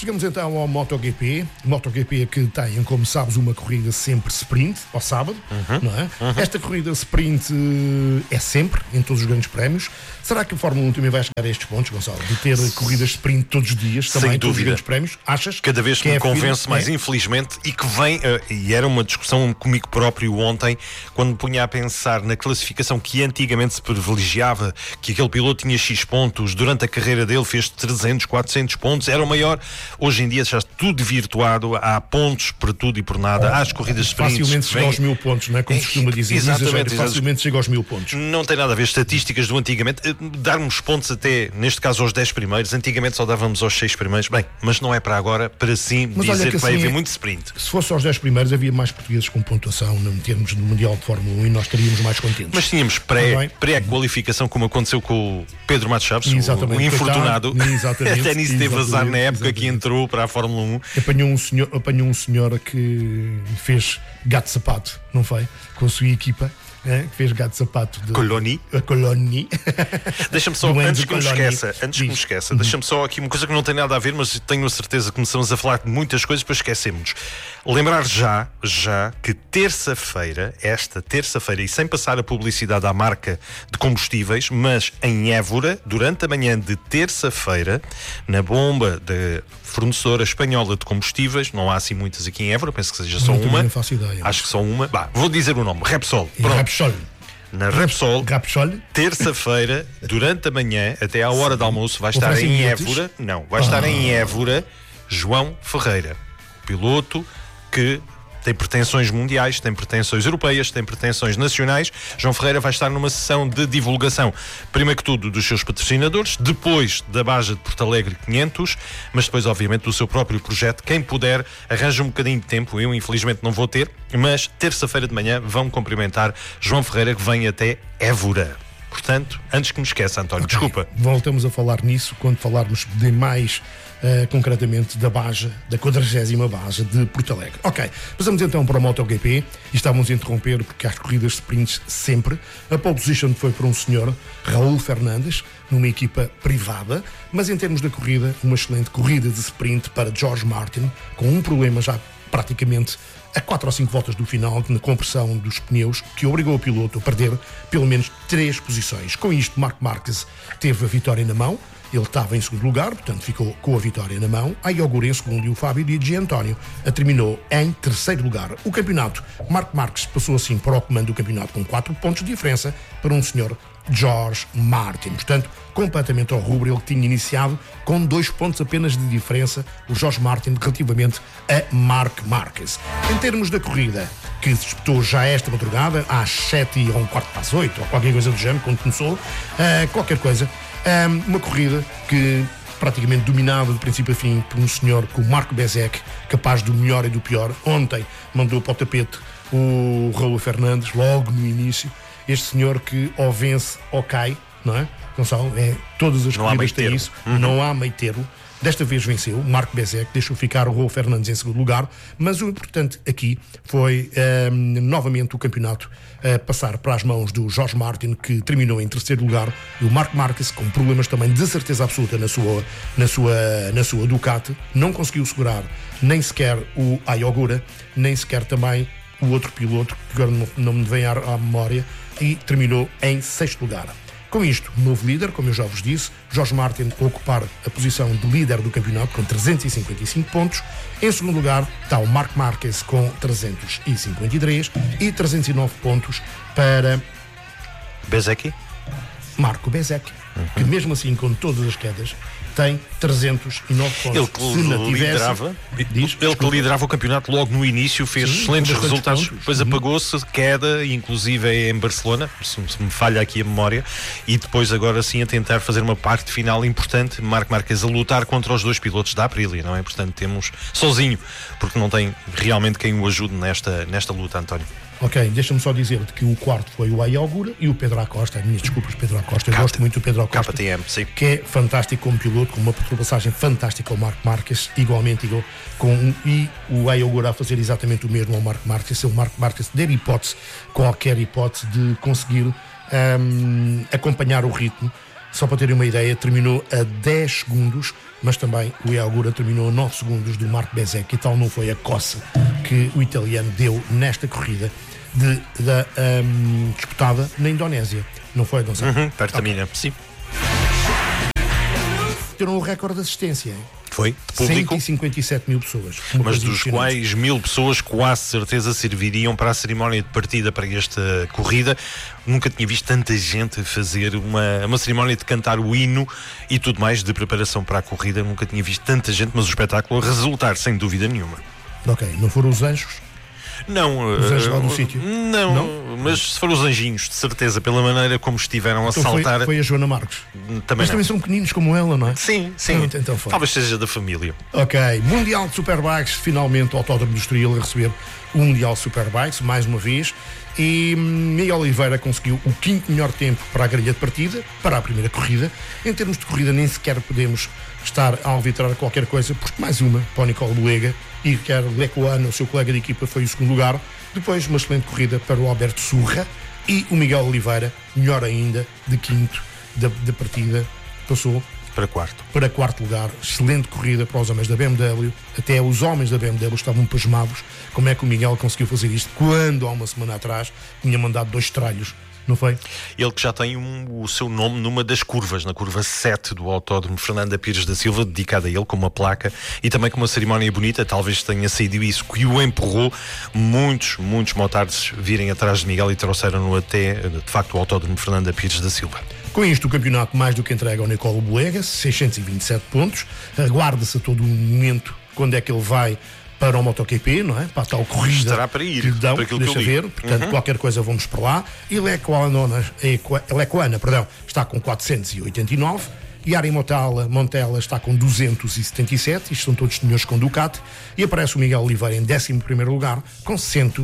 chegamos então ao MotoGP. MotoGP que tem, como sabes, uma corrida sempre sprint, ao sábado, não é? Esta corrida sprint é sempre, em todos os grandes prémios. Será que a Fórmula 1 também vai chegar a estes pontos, Gonçalo? De ter corridas sprint todos os dias, também em todos os grandes prémios? Achas? Cada vez que me convence mais, infelizmente, e que vem, e era uma discussão comigo próprio ontem, quando me punha a pensar na classificação que antigamente se privilegiava, que aquele piloto tinha X pontos, durante a carreira dele fez 300, 400 pontos, era o maior. Hoje em dia já está tudo virtuado, há pontos por tudo e por nada, há as corridas sprints. Facilmente chega aos 1000 pontos, não é? Como se costuma dizer. Exatamente. Facilmente chega aos 1000 pontos. Não tem nada a ver, estatísticas do antigamente, darmos pontos até, neste caso, aos 10 primeiros, antigamente só dávamos aos 6 primeiros, bem, mas não é para agora, para sim dizer que vai haver muito sprint. Se fosse aos 10 primeiros, havia mais portugueses com pontuação em termos do Mundial de Fórmula 1 e nós estaríamos mais contentes. Mas tínhamos pré-qualificação, como aconteceu com o Pedro Matos Chaves, o infortunado, até nisso teve azar na época que entrou para a Fórmula 1. Apanhou um senhor que fez gato sapato, não foi? Com a sua equipa. Que fez gato de sapato de Coloni. Deixa-me só, antes que me esqueça, deixa-me só aqui uma coisa que não tem nada a ver, mas tenho a certeza que começamos a falar de muitas coisas, depois esquecemos. Lembrar já que esta terça-feira, e sem passar a publicidade à marca de combustíveis, mas em Évora, durante a manhã de terça-feira, na bomba da fornecedora espanhola de combustíveis, não há assim muitas aqui em Évora, penso que seja só uma. Não faço ideia. Acho que só uma. Vou dizer o nome, Repsol. Pronto. Na Repsol, terça-feira, durante a manhã, até à hora do almoço, vai estar em Évora. Não, vai estar em Évora João Ferreira, piloto que tem pretensões mundiais, tem pretensões europeias, tem pretensões nacionais. João Ferreira vai estar numa sessão de divulgação, primeiro que tudo, dos seus patrocinadores, depois da Baja de Porto Alegre 500, mas depois, obviamente, do seu próprio projeto. Quem puder, arranja um bocadinho de tempo. Eu, infelizmente, não vou ter, mas terça-feira de manhã vão cumprimentar João Ferreira, que vem até Évora. Portanto, antes que me esqueça, António, desculpa. Voltamos a falar nisso quando falarmos de mais, concretamente, da 40ª Baja de Porto Alegre. Ok, passamos então para o MotoGP e estávamos a interromper porque há as corridas sprints sempre. A pole position foi para um senhor, Raul Fernandes, numa equipa privada, mas em termos da corrida, uma excelente corrida de sprint para George Martin, com um problema já praticamente a 4 ou 5 voltas do final, na compressão dos pneus, que obrigou o piloto a perder pelo menos 3 posições. Com isto, Marc Marquez teve a vitória na mão. Ele estava em segundo lugar, portanto ficou com a vitória na mão. A Iogura em segundo e o Fábio Di Giannantonio terminou em terceiro lugar. O campeonato, Marc Marquez passou assim para o comando do campeonato com 4 pontos de diferença para um senhor George Martin. Portanto, completamente ao rubro, ele tinha iniciado com 2 pontos apenas de diferença, o George Martin, relativamente a Marc Marquez. Em termos da corrida, que se disputou já esta madrugada, às 7 ou um quarto para as 8, ou qualquer coisa do género, quando começou, uma corrida que praticamente dominada de princípio a fim por um senhor como Marco Bezzecchi, capaz do melhor e do pior. Ontem mandou para o tapete o Raul Fernandes, logo no início. Este senhor que ou vence ou cai, não é? Gonçalo, todas as corridas têm isso, não há meio termo. Desta vez venceu o Marco Bezzecchi, deixou ficar o Raul Fernandes em segundo lugar, mas o importante aqui foi novamente o campeonato passar para as mãos do George Martin, que terminou em terceiro lugar, e o Marc Marquez, com problemas também de certeza absoluta na sua Ducati, não conseguiu segurar nem sequer o Iogura, nem sequer também o outro piloto, que agora não me vem à memória, e terminou em sexto lugar. Com isto, novo líder, como eu já vos disse, George Martin a ocupar a posição de líder do campeonato com 355 pontos. Em segundo lugar está o Marc Marquez com 353 e 309 pontos para Bezzecchi? Marco Bezzecchi, que mesmo assim, com todas as quedas, tem 309 pontos. Ele que liderava o campeonato logo no início, fez excelentes resultados, depois apagou-se, queda, inclusive em Barcelona, se me falha aqui a memória, e depois agora sim a tentar fazer uma parte final importante, Marc Marquez a lutar contra os 2 pilotos da Aprilia, não é? Portanto, temos sozinho, porque não tem realmente quem o ajude nesta luta, António. Ok, deixa-me só dizer-te que o quarto foi o Iogura e o Pedro Acosta. Minhas desculpas, Pedro Acosta. Eu gosto muito do Pedro Acosta, KTM, sim, que é fantástico como piloto, com uma ultrapassagem fantástica ao Marc Marquez, igualmente igual, e o Iogura a fazer exatamente o mesmo ao Marc Marquez. Se o Marc Marquez der qualquer hipótese de conseguir acompanhar o ritmo Só para terem uma ideia, terminou a 10 segundos, mas também o Iagura terminou a 9 segundos do Marc Bezek, e tal não foi a coça que o italiano deu nesta corrida disputada na Indonésia. Não foi, não sei? Perto da mina, sim. Tiveram o recorde de assistência, hein? Foi, de público. 157 mil pessoas. Mas dos quais 1000 pessoas quase certeza serviriam para a cerimónia de partida para esta corrida. Nunca tinha visto tanta gente fazer uma cerimónia de cantar o hino e tudo mais de preparação para a corrida. Nunca tinha visto tanta gente, mas o espetáculo a resultar sem dúvida nenhuma. Ok, não foram os anjos? Não, os anjos lá do sítio? Não, mas se foram os anjinhos, de certeza, pela maneira como estiveram a saltar. Foi a Joana Marques. Também são pequeninos como ela, não é? Sim. Então foi. Talvez seja da família. Ok, Mundial de Superbikes, finalmente o Autódromo do Estoril a receber o Mundial de Superbikes, mais uma vez. E Miguel Oliveira conseguiu o 5º melhor tempo para a grelha de partida, para a primeira corrida. Em termos de corrida, nem sequer podemos estar a arbitrar qualquer coisa, porque mais uma para o Nicolo Bulega, e Ricardo Lecoana, o seu colega de equipa, foi o segundo lugar. Depois, uma excelente corrida para o Alberto Surra, e o Miguel Oliveira, melhor ainda, de 5º da partida, passou para quarto lugar. Excelente corrida para os homens da BMW. Até os homens da BMW estavam pasmados. Como é que o Miguel conseguiu fazer isto quando há uma semana atrás tinha mandado 2 tralhos? Não foi? Ele que já tem o seu nome numa das curvas, na curva 7 do Autódromo Fernando Pires da Silva, dedicada a ele, com uma placa e também com uma cerimónia bonita. Talvez tenha saído isso que o empurrou muitos motards virem atrás de Miguel e trouxeram-no até, de facto, o Autódromo Fernando Pires da Silva. Com isto, o campeonato mais do que entrega ao Nicolo Bulega, 627 pontos. Aguarda-se a todo momento quando é que ele vai para o MotoGP, não é? Para a tal corrida. Estará para ir, que lhe dão, para aquilo deixa que eu ver. Portanto, qualquer coisa vamos para lá. E Lecoana, está com 489. E Ari Montella está com 277. Isto são todos senhores com Ducati. E aparece o Miguel Oliveira em 11º lugar com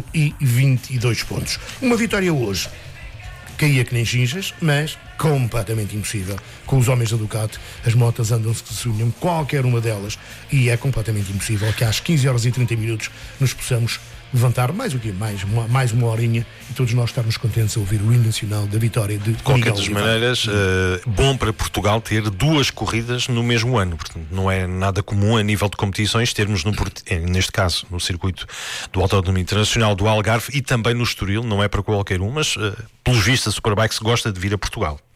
122 pontos. Uma vitória hoje. Caía que nem ginjas, mas completamente impossível. Com os homens da Ducati, as motas andam-se que se unham, qualquer uma delas, e é completamente impossível que às 15h30 nos possamos levantar mais uma horinha e todos nós estarmos contentes a ouvir o hino nacional da vitória de qualquer das maneiras, bom para Portugal ter 2 corridas no mesmo ano. Portanto, não é nada comum a nível de competições termos, neste caso, no circuito do Autódromo Internacional do Algarve e também no Estoril. Não é para qualquer um, mas pelos vistos a Superbikes gosta de vir a Portugal.